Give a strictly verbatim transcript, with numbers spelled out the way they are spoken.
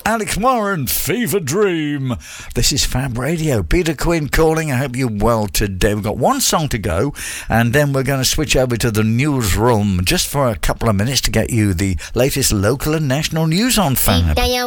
Alex Warren, Fever Dream. This is Fab Radio. Peter Quinn calling. I hope you're well today. We've got one song to go, and then we're going to switch over to the newsroom just for a couple of minutes to get you the latest local and national news on Fab.